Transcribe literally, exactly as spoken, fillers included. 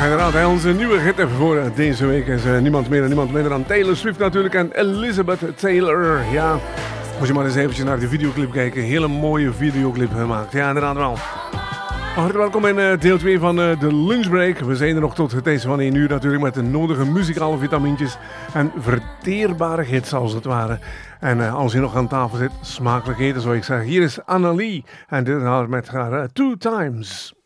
Inderdaad, hè, onze nieuwe hit voor deze week is uh, niemand meer en niemand minder dan Taylor Swift natuurlijk en Elizabeth Taylor. Ja, moet je maar eens eventjes naar de videoclip kijken. Hele mooie videoclip gemaakt. Ja, inderdaad wel. Hartelijk welkom in uh, deel twee van uh, de lunchbreak. We zijn er nog tot deze van één uur natuurlijk met de nodige muzikale vitamintjes en verteerbare hits als het ware. En uh, als je nog aan tafel zit, smakelijk eten zou ik zeggen. Hier is Annalie en dit is haar met haar uh, Two Times.